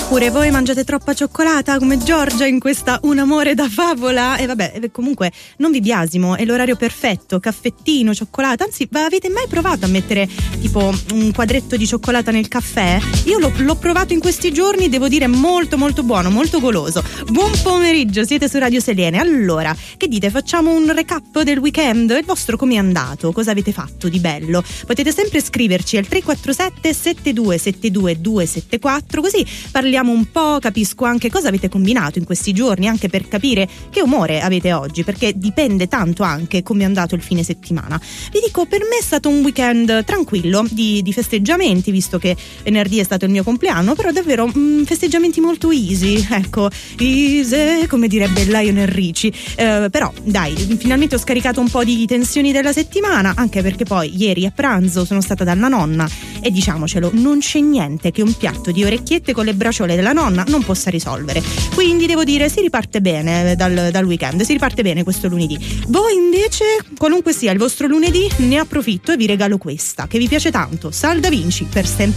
Oppure voi mangiate troppa cioccolata come Giorgia in questa Un amore da favola? E vabbè, comunque non vi biasimo, è l'orario perfetto, caffettino, cioccolata. Anzi, avete mai provato a mettere tipo un quadretto di cioccolata nel caffè? Io l'ho provato in questi giorni, devo dire molto molto buono, molto goloso. Buon pomeriggio, siete su Radio Selene. Allora, che dite? Facciamo un recap del weekend? Il vostro com'è andato? Cosa avete fatto di bello? Potete sempre scriverci al 347 7272 274, così parliamo un po', capisco anche cosa avete combinato in questi giorni, anche per capire che umore avete oggi, perché dipende tanto anche come è andato il fine settimana. Vi dico, per me è stato un weekend tranquillo di festeggiamenti, visto che venerdì è stato il mio compleanno, però davvero festeggiamenti molto easy, ecco, easy come direbbe Lionel Richie, però dai, finalmente ho scaricato un po' di tensioni della settimana, anche perché poi ieri a pranzo sono stata dalla nonna e diciamocelo, non c'è niente che un piatto di orecchiette con le braciole della nonna non possa risolvere, quindi devo dire si riparte bene dal weekend, si riparte bene questo lunedì. Voi invece, qualunque sia il vostro lunedì, ne approfitto e vi regalo questa che vi piace tanto, Sal Da Vinci, per sempre